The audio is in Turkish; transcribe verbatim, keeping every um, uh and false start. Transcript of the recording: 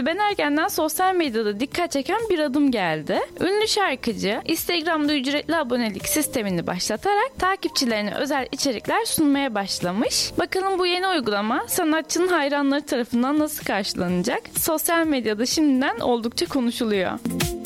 Gülben Ergen'den sosyal medyada dikkat çeken bir adım geldi. Ünlü şarkıcı Instagram'da ücretli abonelik sistemini başlatarak takipçilerine özel içerikler sunmaya başlamış. Bakalım bu yeni uygulama sanatçının hayranları tarafından nasıl karşılanacak? Sosyal medyada şimdiden oldukça konuşuluyor.